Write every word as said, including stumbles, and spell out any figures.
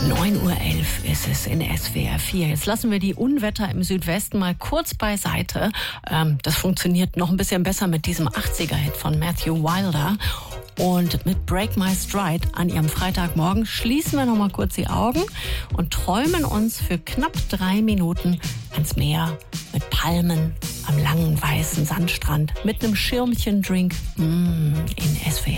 neun Uhr elf ist es in S W R vier. Jetzt lassen wir die Unwetter im Südwesten mal kurz beiseite. Ähm, das funktioniert noch ein bisschen besser mit diesem achtziger-Hit von Matthew Wilder. Und mit Break My Stride an ihrem Freitagmorgen schließen wir noch mal kurz die Augen und träumen uns für knapp drei Minuten ans Meer mit Palmen am langen weißen Sandstrand mit einem Schirmchendrink mm, in S W